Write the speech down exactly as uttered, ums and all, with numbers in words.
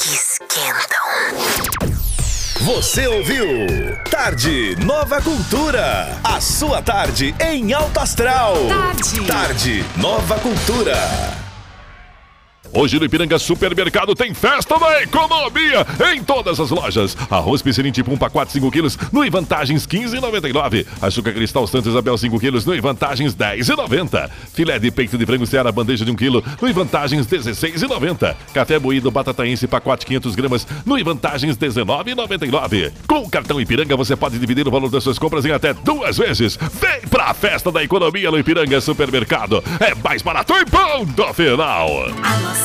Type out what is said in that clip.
que esquentam. Você ouviu Tarde Nova Cultura. A sua tarde em alto astral. Tarde. Tarde Nova Cultura. Hoje no Ipiranga Supermercado tem festa da economia em todas as lojas. Arroz Piscinim tipo um pacote cinco quilos no Vantagens quinze reais e noventa e nove centavos. Açúcar Cristal Santa Isabel cinco quilos no Vantagens dez reais e noventa centavos. Filé de peito de frango Seara bandeja de um quilo no Vantagens dezesseis reais e noventa centavos. Café moído batataense pacote quinhentas gramas no Vantagens dezenove reais e noventa e nove centavos. Com o cartão Ipiranga você pode dividir o valor das suas compras em até duas vezes. Vem pra festa da economia no Ipiranga Supermercado. É mais barato e ponto final.